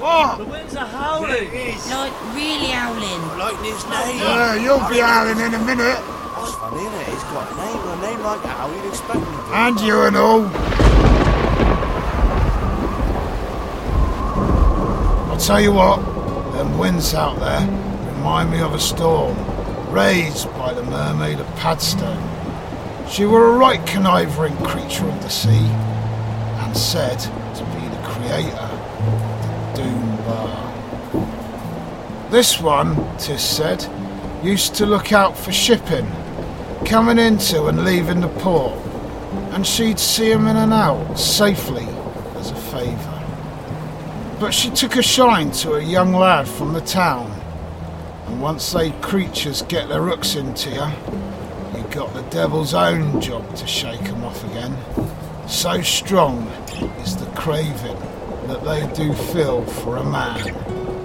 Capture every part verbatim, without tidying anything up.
What? The winds are howling. Like, really howling. Like his name. Yeah, you'll be howling in a minute. That's funny, isn't it? He's got a name, a name like how you'd expect him to. And you and all. I'll tell you what, them winds out there remind me of a storm raised by the mermaid of Padstow. She were a right conniving creature of the sea, and said to be the creator of the Doom Bar. This one, 'tis said, used to look out for shipping, coming into and leaving the port, and she'd see 'em in and out safely as a favour. But she took a shine to a young lad from the town, and once they creatures get their hooks into you, you got the devil's own job to shake 'em off again. So strong is the craving that they do feel for a man.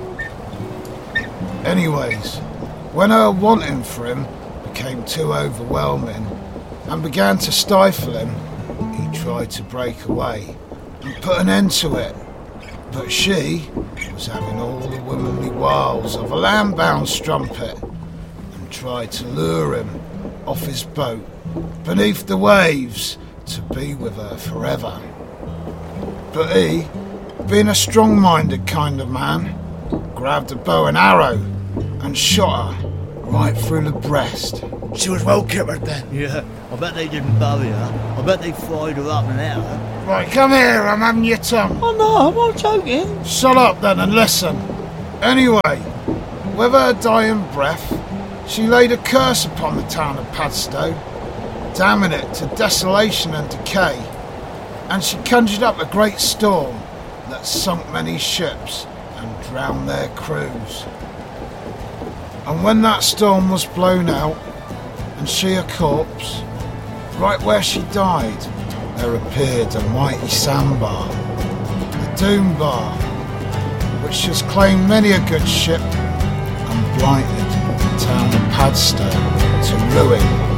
Anyways, when her wanting for him became too overwhelming and began to stifle him, he tried to break away and put an end to it. But she was having all the womanly wiles of a land-bound strumpet and tried to lure him off his boat beneath the waves to be with her forever. But he, being a strong-minded kind of man, grabbed a bow and arrow and shot her right through the breast. She was well kippered then. Yeah, I bet they didn't bury her. I bet they fried her up and out. Right, come here, I'm having your tongue. Oh no, I'm not joking. Shut up then and listen. Anyway, with her dying breath, she laid a curse upon the town of Padstow, damning it to desolation and decay, and she conjured up a great storm that sunk many ships and drowned their crews. And when that storm was blown out, and she a corpse, right where she died, there appeared a mighty sandbar, the Doom Bar, which has claimed many a good ship and blighted the town of Padstow to ruin